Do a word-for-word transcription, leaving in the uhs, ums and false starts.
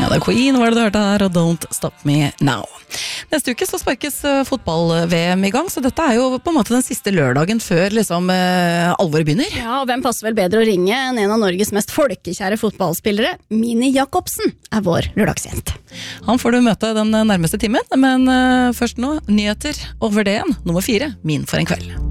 Ja, det er Queen var det du hørte her, og Don't Stop Me Now. Neste uke så sparkes fotball-V M i gang, så dette er jo på en måte den siste lørdagen før liksom eh, alvoret begynner. Ja, og hvem passer vel bedre å ringe enn en av Norges mest folkekjære fotballspillere? Mini Jakobsen er vår lørdagsgjent. Han får du møte den nærmeste timen, men eh, først nå, nyheter over det igjen. Nummer fire, Min for en kveld.